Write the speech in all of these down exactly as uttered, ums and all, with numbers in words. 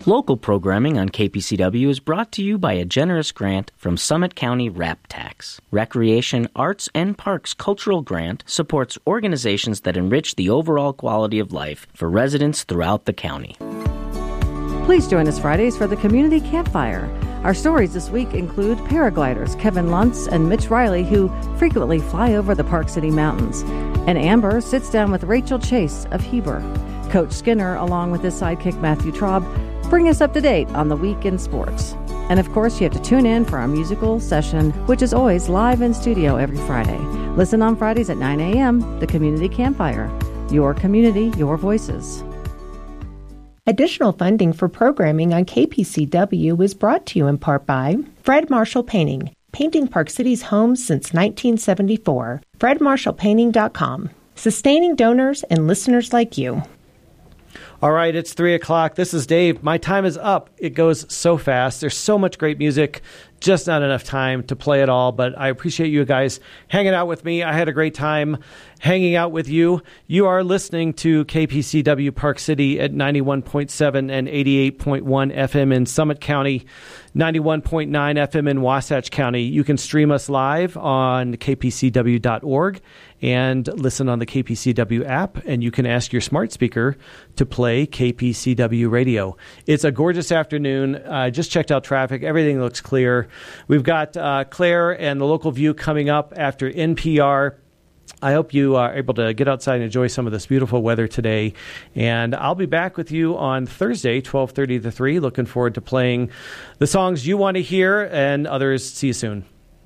Local programming on K P C W is brought to you by a generous grant from Summit County RAP Tax. Recreation, Arts, and Parks Cultural Grant supports organizations that enrich the overall quality of life for residents throughout the county. Please join us Fridays for the Community Campfire. Our stories this week include paragliders Kevin Luntz and Mitch Riley, who frequently fly over the Park City Mountains. And Amber sits down with Rachel Chase of Heber. Coach Skinner, along with his sidekick Matthew Traub, bring us up to date on the week in sports. And of course, you have to tune in for our musical session, which is always live in studio every Friday. Listen on Fridays at nine a.m., the Community Campfire. Your community, your voices. Additional funding for programming on K P C W is brought to you in part by Fred Marshall Painting, painting Park City's homes since nineteen seventy-four. fred marshall painting dot com, sustaining donors and listeners like you. All right, it's three o'clock. This is Dave. My time is up. It goes so fast. There's so much great music, just not enough time to play it all, but I appreciate you guys hanging out with me. I had a great time hanging out with you. You are listening to K P C W Park City at ninety-one point seven and eighty-eight point one F M in Summit County, ninety-one point nine F M in Wasatch County. You can stream us live on k p c w dot org and listen on the K P C W app, and you can ask your smart speaker to play K P C W radio. It's a gorgeous afternoon. I just checked out traffic. Everything looks clear. We've got uh, Claire and the Local View coming up after N P R. I hope you are able to get outside and enjoy some of this beautiful weather today. And I'll be back with you on Thursday, twelve thirty to three. Looking forward to playing the songs you want to hear and others. See you soon.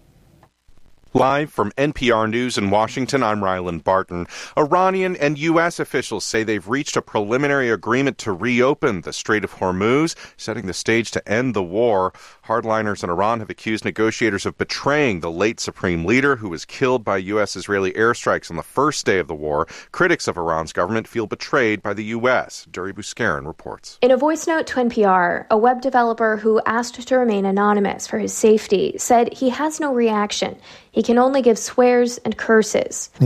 Live from N P R News in Washington, I'm Ryland Barton. Iranian and U S officials say they've reached a preliminary agreement to reopen the Strait of Hormuz, setting the stage to end the war. Hardliners in Iran have accused negotiators of betraying the late supreme leader who was killed by U S-Israeli airstrikes on the first day of the war. Critics of Iran's government feel betrayed by the U S. Duri Buskarin reports. In a voice note to N P R, a web developer who asked to remain anonymous for his safety said he has no reaction. He can only give swears and curses. I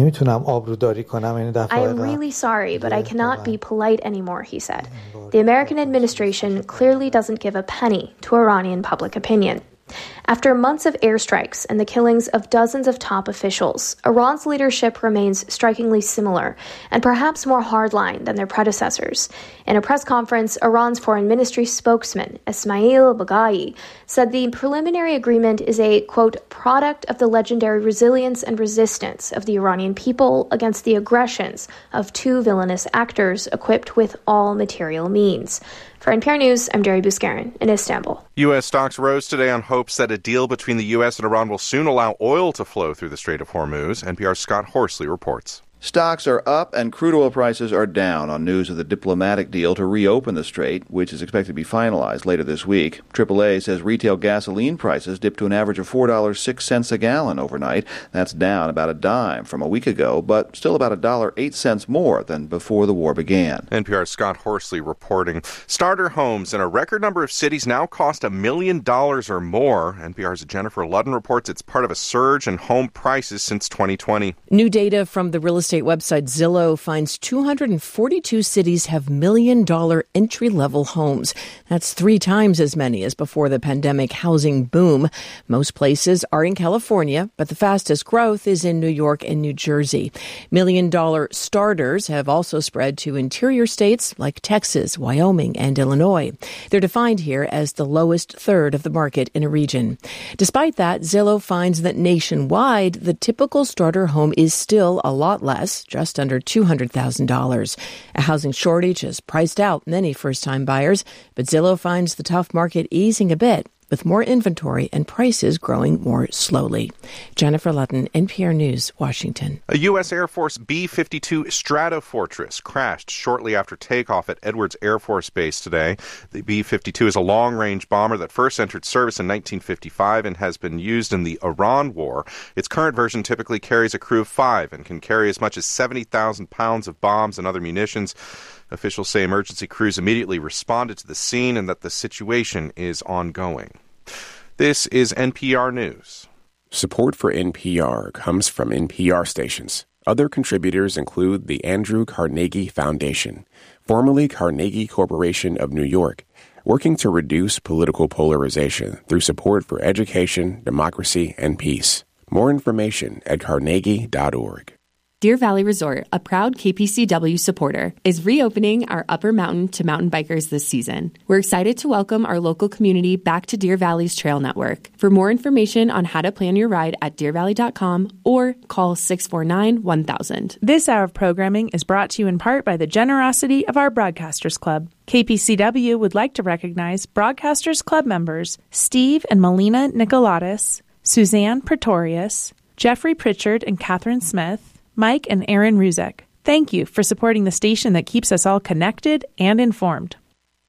am really sorry, but I cannot be polite anymore, he said. The American administration clearly doesn't give a penny to Iranian public opinion. After months of airstrikes and the killings of dozens of top officials, Iran's leadership remains strikingly similar and perhaps more hardline than their predecessors. In a press conference, Iran's foreign ministry spokesman, Ismail Baghai, said the preliminary agreement is a, quote, product of the legendary resilience and resistance of the Iranian people against the aggressions of two villainous actors equipped with all material means. For N P R News, I'm Duri Buskarin in Istanbul. U S stocks rose today on hopes that a deal between the U S and Iran will soon allow oil to flow through the Strait of Hormuz. N P R's Scott Horsley reports. Stocks are up and crude oil prices are down on news of the diplomatic deal to reopen the strait, which is expected to be finalized later this week. triple A says retail gasoline prices dipped to an average of four dollars and six cents a gallon overnight. That's down about a dime from a week ago, but still about one dollar and eight cents more than before the war began. N P R's Scott Horsley reporting. Starter homes in a record number of cities now cost a million dollars or more. N P R's Jennifer Ludden reports it's part of a surge in home prices since twenty twenty. New data from the real estate website Zillow finds two hundred forty-two cities have million-dollar entry-level homes. That's three times as many as before the pandemic housing boom. Most places are in California, but the fastest growth is in New York and New Jersey. Million-dollar starters have also spread to interior states like Texas, Wyoming, and Illinois. They're defined here as the lowest third of the market in a region. Despite that, Zillow finds that nationwide, the typical starter home is still a lot less, just under two hundred thousand dollars. A housing shortage has priced out many first-time buyers, but Zillow finds the tough market easing a bit, with more inventory and prices growing more slowly. Jennifer Ludden, N P R News, Washington. A U S Air Force B fifty-two Stratofortress crashed shortly after takeoff at Edwards Air Force Base today. The B fifty-two is a long-range bomber that first entered service in nineteen fifty-five and has been used in the Iran War. Its current version typically carries a crew of five and can carry as much as seventy thousand pounds of bombs and other munitions. Officials say emergency crews immediately responded to the scene and that the situation is ongoing. This is N P R News. Support for N P R comes from N P R stations. Other contributors include the Andrew Carnegie Foundation, formerly Carnegie Corporation of New York, working to reduce political polarization through support for education, democracy, and peace. More information at carnegie dot org. Deer Valley Resort, a proud K P C W supporter, is reopening our Upper Mountain to mountain bikers this season. We're excited to welcome our local community back to Deer Valley's trail network. For more information on how to plan your ride at deer valley dot com or call six four nine, one thousand. This hour of programming is brought to you in part by the generosity of our Broadcasters Club. K P C W would like to recognize Broadcasters Club members Steve and Melina Nicolatis, Suzanne Pretorius, Jeffrey Pritchard and Catherine Smith, Mike and Aaron Ruzek. Thank you for supporting the station that keeps us all connected and informed.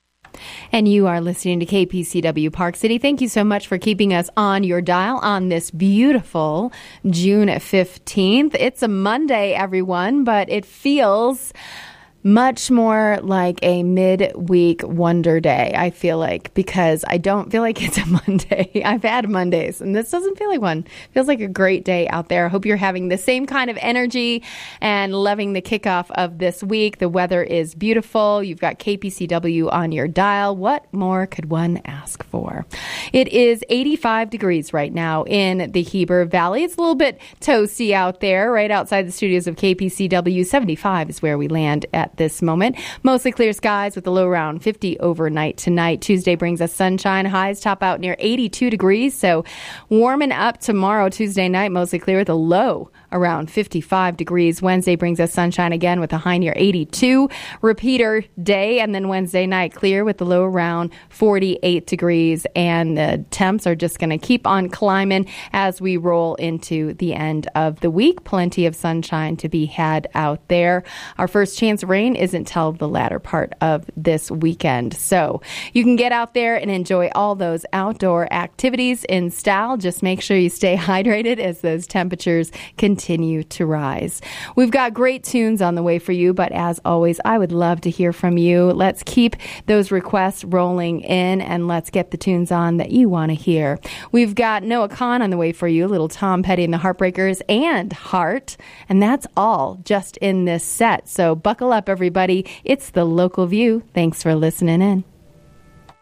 And you are listening to K P C W Park City. Thank you so much for keeping us on your dial on this beautiful June fifteenth. It's a Monday, everyone, but it feels much more like a midweek wonder day, I feel like, because I don't feel like it's a Monday. I've had Mondays, and this doesn't feel like one. It feels like a great day out there. I hope you're having the same kind of energy and loving the kickoff of this week. The weather is beautiful. You've got K P C W on your dial. What more could one ask for? It is eighty-five degrees right now in the Heber Valley. It's a little bit toasty out there, right outside the studios of K P C W. seventy-five is where we land at this moment. Mostly clear skies with a low around fifty overnight tonight. Tuesday brings us sunshine. Highs top out near eighty-two degrees. So warming up tomorrow, Tuesday night, mostly clear with a low around fifty-five degrees. Wednesday brings us sunshine again with a high near eighty-two. Repeater day, and then Wednesday night clear with the low around forty-eight degrees. And the temps are just going to keep on climbing as we roll into the end of the week. Plenty of sunshine to be had out there. Our first chance of rain isn't till the latter part of this weekend. So you can get out there and enjoy all those outdoor activities in style. Just make sure you stay hydrated as those temperatures continue to rise. We've got great tunes on the way for you, but as always, I would love to hear from you. Let's keep those requests rolling in, and let's get the tunes on that you want to hear. We've got Noah Kahan on the way for you, little Tom Petty and the Heartbreakers, and Heart, and that's all just in this set. So buckle up, everybody. It's the Local View. Thanks for listening in.